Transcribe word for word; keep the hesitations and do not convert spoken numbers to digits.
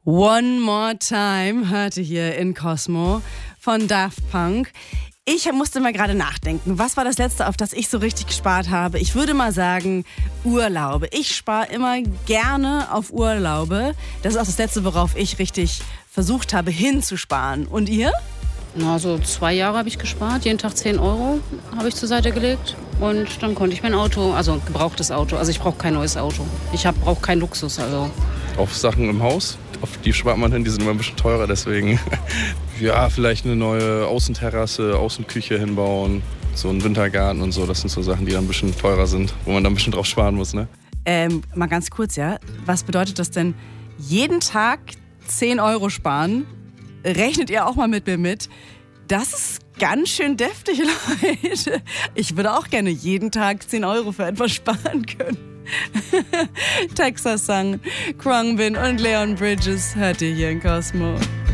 One More Time hörte hier in Cosmo von Daft Punk. Ich musste mal gerade nachdenken, was war das Letzte, auf das ich so richtig gespart habe? Ich würde mal sagen, Urlaube. Ich spare immer gerne auf Urlaube. Das ist auch das Letzte, worauf ich richtig versucht habe, hinzusparen. Und ihr? Na, so zwei Jahre habe ich gespart, jeden Tag zehn Euro habe ich zur Seite gelegt und dann konnte ich mein Auto, also ein gebrauchtes Auto, also ich brauche kein neues Auto. Ich brauche keinen Luxus, also. Auf Sachen im Haus, auf die spart man hin, die sind immer ein bisschen teurer, deswegen ja, vielleicht eine neue Außenterrasse, Außenküche hinbauen, so einen Wintergarten und so, das sind so Sachen, die dann ein bisschen teurer sind, wo man dann ein bisschen drauf sparen muss, ne? Ähm, mal ganz kurz, ja, was bedeutet das denn, jeden Tag zehn Euro sparen? Rechnet ihr auch mal mit mir mit? Das ist ganz schön deftig, Leute. Ich würde auch gerne jeden Tag zehn Euro für etwas sparen können. Texas Sun, Khruangbin und Leon Bridges hört ihr hier in Cosmo.